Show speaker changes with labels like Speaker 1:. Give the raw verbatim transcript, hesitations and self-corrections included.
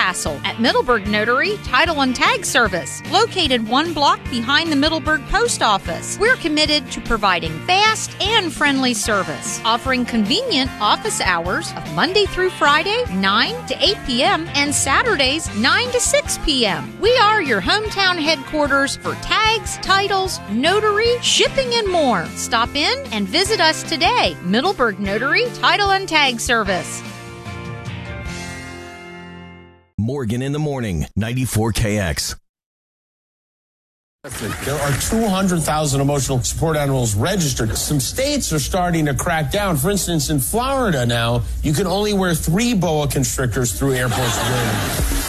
Speaker 1: hassle at Middleburg Notary Title and Tag Service, located one block behind the Middleburg Post Office. We're committed to providing fast and friendly service, offering convenient office hours of Monday through Friday, nine to eight p.m., and Saturdays, nine to six p.m. We are your hometown headquarters for tags, titles, notary, shipping, and more. Stop in and visit us today. Middleburg Notary Title and Tag Service.
Speaker 2: Morgan in the Morning, ninety-four K X.
Speaker 3: There are two hundred thousand emotional support animals registered. Some states are starting to crack down. For instance, in Florida now, you can only wear three boa constrictors through airport security.